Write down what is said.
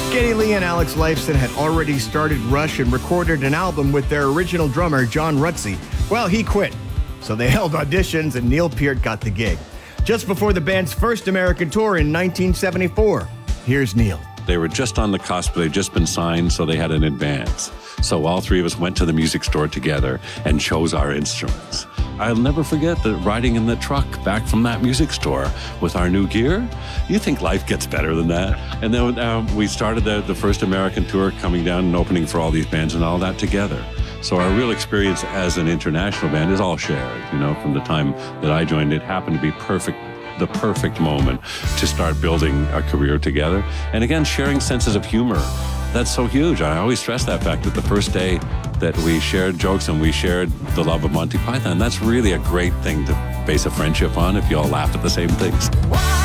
Geddy Lee and Alex Lifeson had already started Rush and recorded an album with their original drummer, John Rutsey. Well, he quit. So they held auditions and Neil Peart got the gig. Just before the band's first American tour in 1974. Here's Neil. They were just on the cusp. They'd just been signed, so they had an advance. So all three of us went to the music store together and chose our instruments. I'll never forget that riding in the truck back from that music store with our new gear. You think life gets better than that? And then we started the first American tour, coming down and opening for all these bands and all that together. So our real experience as an international band is all shared. You know, from the time that I joined, it happened to be the perfect moment to start building a career together. And again, sharing senses of humor. That's so huge. I always stress that fact that the first day that we shared jokes and we shared the love of Monty Python, that's really a great thing to base a friendship on if you all laugh at the same things.